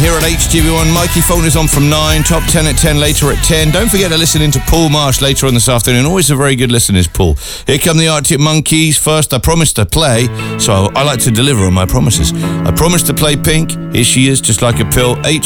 here at HTV1. Mikey Phone is on from 9, top 10 at 10, later at 10. Don't forget to listen into Paul Marsh later on this afternoon. Always a very good listen is Paul. Here come the Arctic Monkeys. First, I promised to play, so I like to deliver on my promises. I promised to play Pink. Here she is, just like a pill.